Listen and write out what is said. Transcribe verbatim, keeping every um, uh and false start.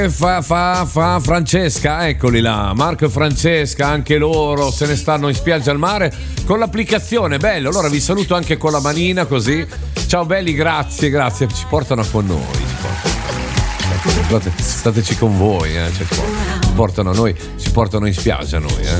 Fa, fa, fa Francesca, eccoli là, Marco e Francesca, anche loro se ne stanno in spiaggia al mare con l'applicazione, bello, allora vi saluto anche con la manina così, ciao belli, grazie, grazie, ci portano con noi, ci portano. State, stateci con voi, eh, cioè, ci portano a noi, ci portano in spiaggia noi, eh.